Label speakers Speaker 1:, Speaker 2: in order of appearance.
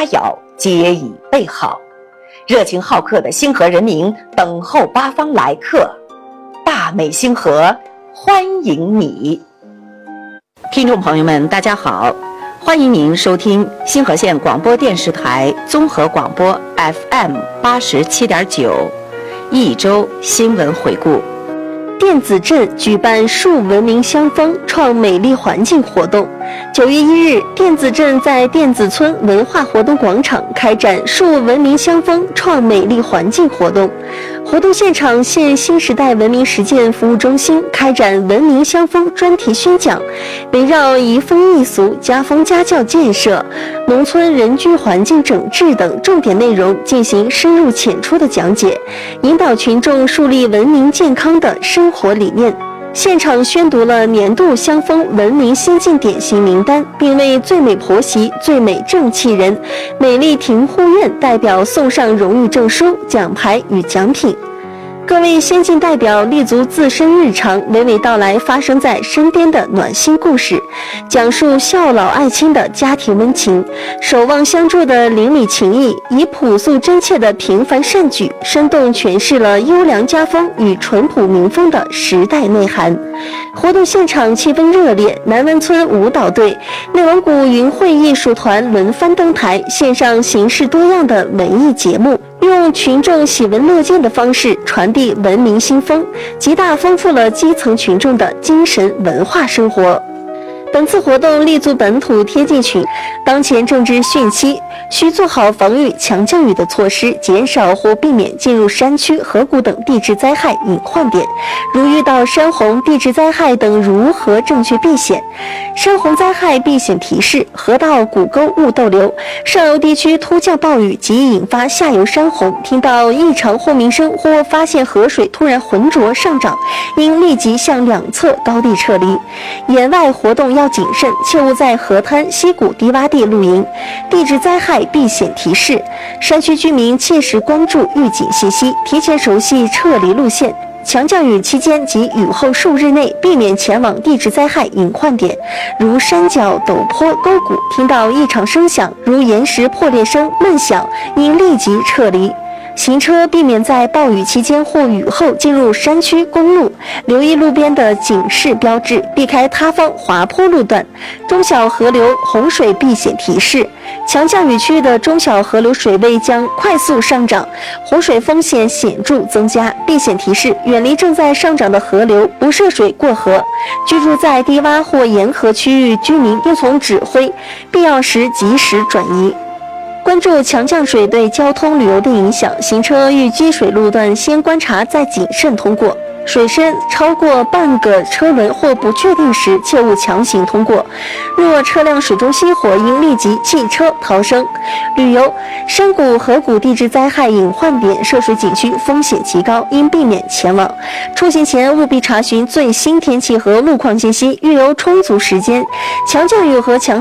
Speaker 1: 佳肴皆已备好，热情好客的星河人民等候八方来客。大美星河欢迎你。听众朋友们，大家好，欢迎您收听星河县广播电视台综合广播 FM 87.9一周新闻回顾。
Speaker 2: 电子镇举办树文明乡风创美丽环境活动。9月1日，电子镇在电子村文化活动广场开展树文明乡风创美丽环境活动。活动现场，县新时代文明实践服务中心开展文明乡风专题宣讲，围绕移风易俗、家风家教建设、农村人居环境整治等重点内容进行深入浅出的讲解，引导群众树立文明健康的生活理念。现场宣读了年度乡风文明先进典型名单，并为最美婆媳、最美正气人、美丽庭护院代表送上荣誉证书、奖牌与奖品。各位先进代表立足自身日常，娓娓道来发生在身边的暖心故事，讲述孝老爱亲的家庭温情，守望相助的邻里情谊，以朴素真切的平凡善举，生动诠释了优良家风与淳朴民风的时代内涵。活动现场气氛热烈，南湾村舞蹈队、内蒙古云会艺术团轮番登台，献上形式多样的文艺节目，用群众喜闻乐见的方式传递文明新风，极大丰富了基层群众的精神文化生活。本次活动立足本土贴近群，当前正值汛期，需做好防御强降雨的措施，减少或避免进入山区、河谷等地质灾害隐患点。如遇到山洪、地质灾害等，如何正确避险？山洪灾害避险提示：河道、谷沟勿逗留，上游地区突降暴雨即引发下游山洪，听到异常轰鸣声或发现河水突然浑浊上涨，应立即向两侧高地撤离。野外活动要谨慎，切勿在河滩、溪谷、低洼地露营。地质灾害避险提示：山区居民切实关注预警信息，提前熟悉撤离路线。强降雨期间及雨后数日内，避免前往地质灾害隐患点，如山脚、陡坡、沟谷。听到异常声响，如岩石破裂声、闷响，应立即撤离。行车避免在暴雨期间或雨后进入山区公路，留意路边的警示标志，避开塌方滑坡路段。中小河流洪水避险提示：强降雨区的中小河流水位将快速上涨，洪水风险显著增加。避险提示：远离正在上涨的河流，不涉水过河。居住在低洼或沿河区域居民应从指挥，必要时及时转移。关注强降水对交通旅游的影响，行车遇积水路段先观察再谨慎通过。水深超过半个车轮或不确定时，切勿强行通过。若车辆水中熄火，应立即弃车逃生。旅游山谷、河谷地质灾害隐患点、涉水景区风险极高，应避免前往。出行前务必查询最新天气和路况信息，预留充足时间。强降雨和强